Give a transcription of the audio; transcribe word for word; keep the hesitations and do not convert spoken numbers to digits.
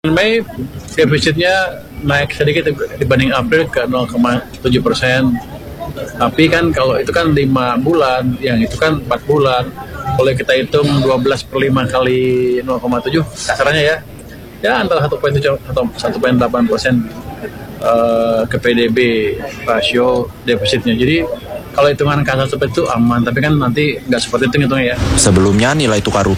Mei defisitnya naik sedikit dibanding April ke nol koma tujuh persen. Tapi kan kalau itu kan lima bulan, yang itu kan empat bulan. Kalau kita hitung dua belas per lima kali nol koma tujuh, kasarnya ya, ya antara satu koma tujuh atau satu koma delapan persen uh, ke P D B rasio defisitnya. Jadi kalau hitungan kasar seperti itu aman, tapi kan nanti nggak seperti itu hitungnya ya. Sebelumnya nilai tukar rupiah